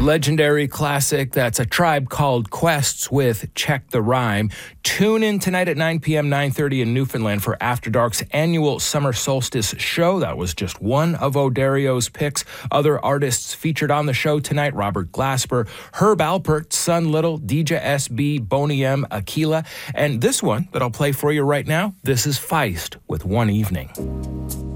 Legendary classic. That's A Tribe Called Quest with Check the Rhyme. Tune in tonight at 9 p.m., 9:30 in Newfoundland for After Dark's annual Summer Solstice show. That was just one of O'Dario's picks. Other artists featured on the show tonight: Robert Glasper, Herb Alpert, Sun Little, DJ SB, Boney M, Aquila. And this one that I'll play for you right now, this is Feist with One Evening.